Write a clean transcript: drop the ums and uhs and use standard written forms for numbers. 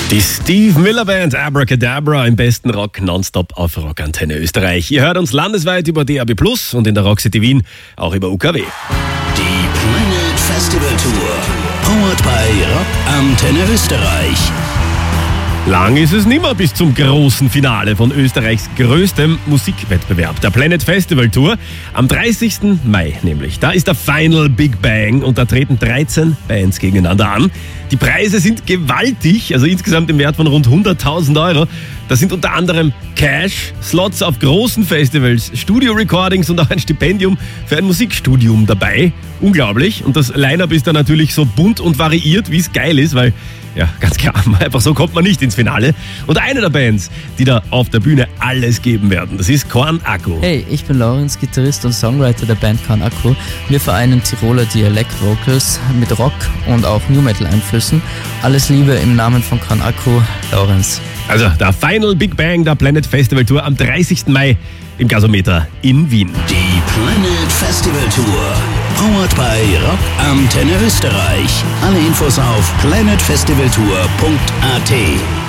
Die Steve Miller Band Abracadabra im besten Rock nonstop auf Rockantenne Österreich. Ihr hört uns landesweit über DAB+ und in der Rockcity Wien auch über UKW. Die Planet Festival Tour, powered by Rockantenne Österreich. Lang ist es nimmer bis zum großen Finale von Österreichs größtem Musikwettbewerb, der Planet Festival Tour. Am 30. Mai nämlich. Da ist der Final Big Bang und da treten 13 Bands gegeneinander an. Die Preise sind gewaltig, also insgesamt im Wert von rund 100.000 Euro. Da sind unter anderem Cash, Slots auf großen Festivals, Studio-Recordings und auch ein Stipendium für ein Musikstudium dabei. Unglaublich. Und das Line-Up ist dann natürlich so bunt und variiert, wie es geil ist, weil, ja, ganz klar, einfach so kommt man nicht ins Finale. Und eine der Bands, die da auf der Bühne alles geben werden, das ist Korn Akku. Hey, ich bin Lorenz, Gitarrist und Songwriter der Band Korn Akku. Wir vereinen Tiroler Dialekt-Vocals mit Rock und auch New Metal-Einflüssen. Alles Liebe im Namen von Korn Akku, Lorenz. Also der Final Big Bang der Planet Festival Tour am 30. Mai im Gasometer in Wien. Die Planet Festival Tour, powered by Rockantenne Österreich. Alle Infos auf planetfestivaltour.at.